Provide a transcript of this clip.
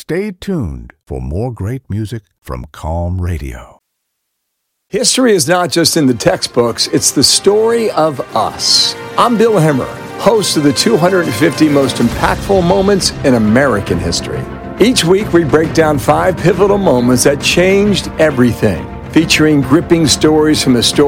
stay tuned for more great music from Calm Radio. History is not just in the textbooks, it's the story of us. I'm Bill Hemmer, host of the 250 most impactful moments in American history. Each week we break down 5 pivotal moments that changed everything, featuring gripping stories from the story